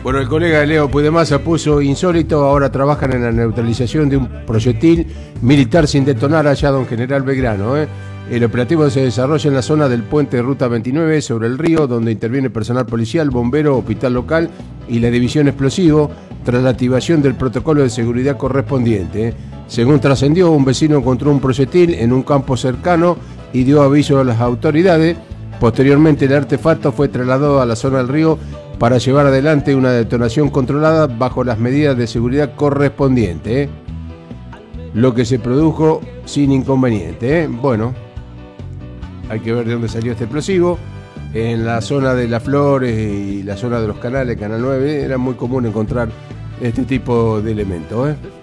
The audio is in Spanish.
Bueno, el colega Leo Puidemasa puso insólito, ahora trabajan en la neutralización de un proyectil militar sin detonar allá don General Belgrano. El operativo se desarrolla en la zona del puente de Ruta 29 sobre el río, donde interviene personal policial, bombero, hospital local y la división explosivo, tras la activación del protocolo de seguridad correspondiente. Según trascendió, un vecino encontró un proyectil en un campo cercano y dio aviso a las autoridades. Posteriormente, el artefacto fue trasladado a la zona del río para llevar adelante una detonación controlada bajo las medidas de seguridad correspondientes, lo que se produjo sin inconveniente. Bueno, hay que ver de dónde salió este explosivo. En la zona de Las Flores y la zona de los canales, Canal 9, era muy común encontrar este tipo de elementos.